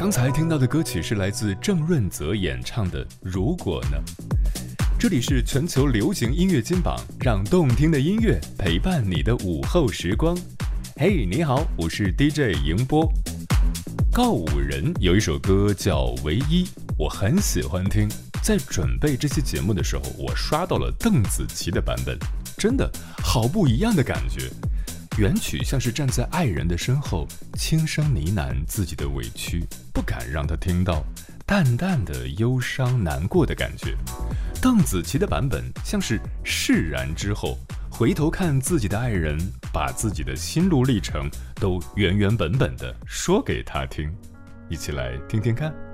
刚才听到的歌曲是来自郑润泽演唱的《如果呢》。这里是全球流行音乐金榜，让动听的音乐陪伴你的午后时光。嘿，你好，我是 DJ 迎波。告五人有一首歌叫《唯一》，我很喜欢听。在准备这期节目的时候，我刷到了邓紫棋的版本，真的好不一样的感觉。原曲像是站在爱人的身后，轻声呢喃自己的委屈，不敢让他听到，淡淡的忧伤难过的感觉。邓紫棋的版本像是释然之后，回头看自己的爱人，把自己的心路历程都原原本本的说给他听。一起来听听看。